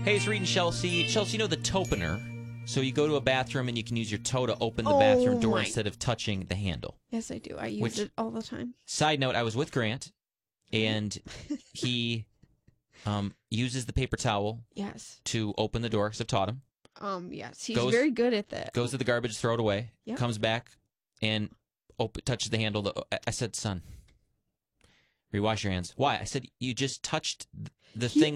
Hey, it's Reed and Chelsea. Chelsea, you know the topener? So you go to a bathroom and you can use your toe to open the bathroom door instead of touching the handle. Yes, I do. I use it all the time. Side note, I was with Grant, and he uses the paper towel to open the door because I've taught him. Yes, he's very good at that. Goes to the garbage, throw it away, Yep. comes back, and touches the handle. I said, son, rewash your hands. Why? I said, you just touched the thing